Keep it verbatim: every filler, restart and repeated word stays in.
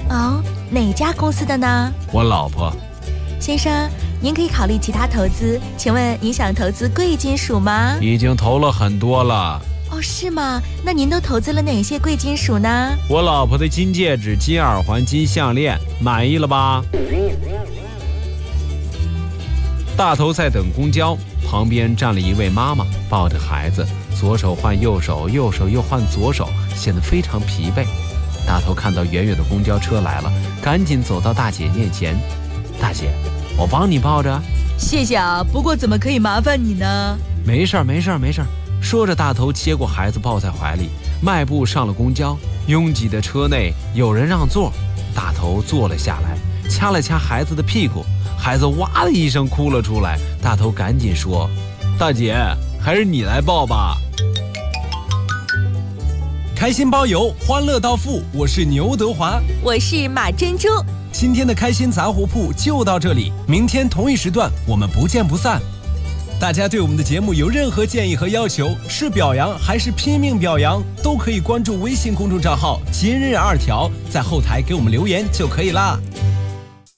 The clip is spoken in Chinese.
哦，哪家公司的呢？ 我老婆。 先生，您可以考虑其他投资，请问您想投资贵金属吗？ 已经投了很多了。 哦，是吗？那您都投资了哪些贵金属呢？ 我老婆的金戒指、金耳环、金项链，满意了吧？大头在等公交，旁边站了一位妈妈，抱着孩子，左手换右手，右手又换左手，显得非常疲惫。大头看到远远的公交车来了，赶紧走到大姐面前。大姐，我帮你抱着。 谢谢啊，不过怎么可以麻烦你呢？ 没事儿没事儿没事儿。说着，大头接过孩子抱在怀里，迈步上了公交。拥挤的车内有人让座，大头坐了下来，掐了掐孩子的屁股，孩子哇的一声哭了出来。大头赶紧说：大姐，还是你来抱吧。 开心包邮，欢乐到付。我是牛德华， 我是马珍珠。 今天的开心杂货铺就到这里，明天同一时段我们不见不散。大家对我们的节目有任何建议和要求，是表扬还是拼命表扬，都可以关注微信公众账号今日二条，在后台给我们留言就可以啦。